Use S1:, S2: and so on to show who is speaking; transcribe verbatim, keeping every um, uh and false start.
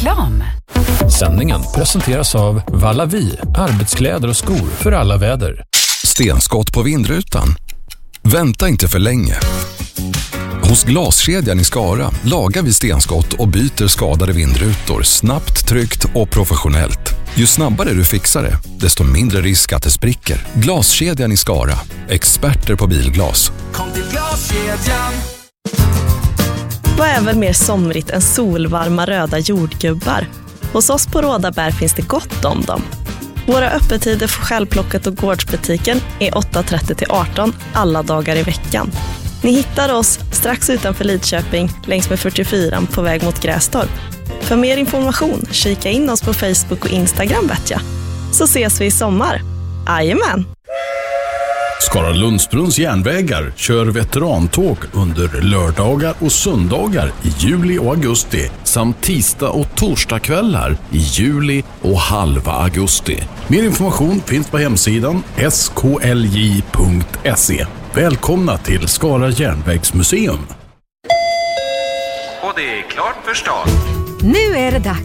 S1: Reklam.
S2: Sändningen presenteras av Vallavi, arbetskläder och skor för alla väder.
S3: Stenskott på vindrutan. Vänta inte för länge. Hos Glaskedjan i Skara lagar vi stenskott och byter skadade vindrutor snabbt, tryggt och professionellt. Ju snabbare du fixar det, desto mindre risk att det spricker. Glaskedjan i Skara. Experter på bilglas.
S4: Kom till Glaskedjan.
S5: Vad är väl mer somrigt än solvarma röda jordgubbar? Hos oss på Rådabär finns det gott om dem. Våra öppettider för självplockat och gårdsbutiken är åtta trettio till arton alla dagar i veckan. Ni hittar oss strax utanför Lidköping längs med fyrtiofyran på väg mot Grästorp. För mer information, kika in oss på Facebook och Instagram vet jag. Så ses vi i sommar. Jajamän!
S6: Skara Lundsbrunns järnvägar kör veterantåg under lördagar och söndagar i juli och augusti samt tisdag och torsdagskvällar i juli och halva augusti. Mer information finns på hemsidan s k l j punkt se. Välkomna till Skara järnvägsmuseum.
S4: Och det är klart för start.
S1: Nu är det dags